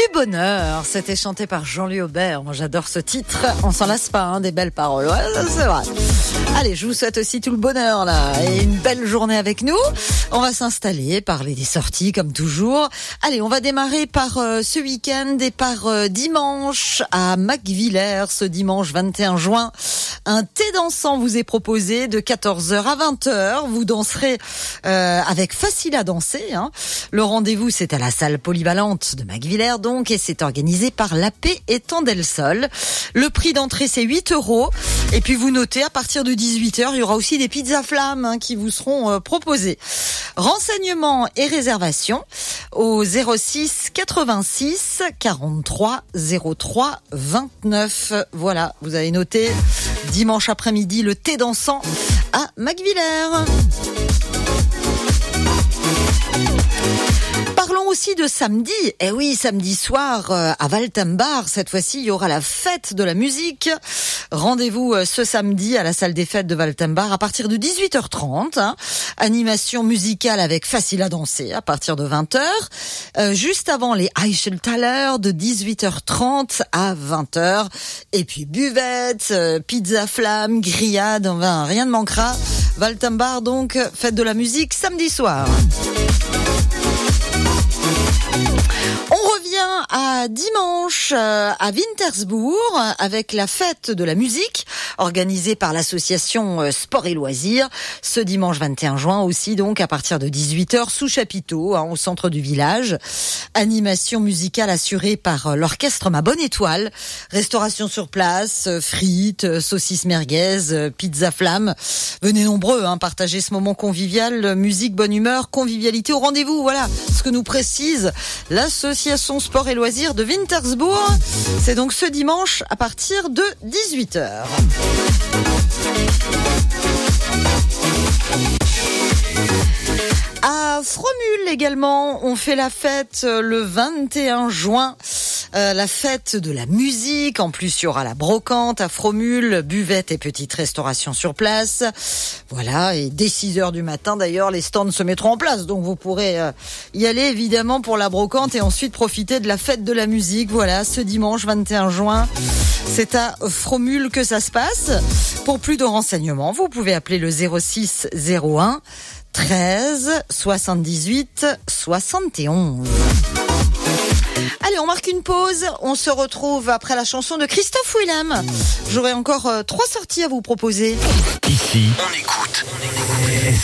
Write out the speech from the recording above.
bonheur. C'était chanté par Jean-Louis Aubert. Moi, j'adore ce titre. On s'en lasse pas, hein, des belles paroles. Ouais, c'est vrai. Allez, je vous souhaite aussi tout le bonheur, là, et une belle journée avec nous. On va s'installer, parler des sorties, comme toujours. Allez, on va démarrer par ce week-end et par dimanche à Macvillers, ce dimanche 21 juin. Un thé dansant vous est proposé de 14h à 20h. Vous danserez avec Facile à danser. Hein. Le rendez-vous, c'est à la salle polyvalente de Macvillers, donc, et c'est organisé par La Paix et Tendelsol. Le prix d'entrée, c'est 8 €. Et puis, vous notez, à partir de 18h, il y aura aussi des pizzas flammes hein, qui vous seront proposées. Renseignements et réservations au 06 86 43 03 29. Voilà, vous avez noté dimanche après-midi le thé dansant à Macvillers. Parlons aussi de samedi. Eh oui, samedi soir à Waltenbach. Cette fois-ci, il y aura la fête de la musique. Rendez-vous ce samedi à la salle des fêtes de Waltenbach à partir de 18h30. Hein. Animation musicale avec Facile à danser à partir de 20h. Juste avant les Eichelthaler de 18h30 à 20h. Et puis buvette, pizza flamme, grillade, enfin, rien ne manquera. Waltenbach donc, fête de la musique samedi soir. On revient à dimanche à Wintersbourg avec la fête de la musique organisée par l'association Sport et Loisirs. Ce dimanche 21 juin aussi, donc à partir de 18h sous chapiteau hein, au centre du village. Animation musicale assurée par l'orchestre Ma Bonne Étoile. Restauration sur place, frites, saucisses merguez, pizza flamme. Venez nombreux, hein, partager ce moment convivial. Musique, bonne humeur, convivialité au rendez-vous. Voilà ce que nous précise l'association Sport et Loisirs de Wintersbourg. C'est donc ce dimanche à partir de 18h. À Fromule également, on fait la fête le 21 juin. La fête de la musique. En plus, il y aura la brocante à Fromule, buvette et petite restauration sur place. Voilà, et dès 6h du matin, d'ailleurs, les stands se mettront en place. Donc, vous pourrez y aller, évidemment, pour la brocante et ensuite profiter de la fête de la musique. Voilà, ce dimanche 21 juin, c'est à Fromule que ça se passe. Pour plus de renseignements, vous pouvez appeler le 06 01 13 78 71. Allez, on marque une pause. On se retrouve après la chanson de Christophe Willem. J'aurai encore 3 sorties à vous proposer. Ici, on écoute.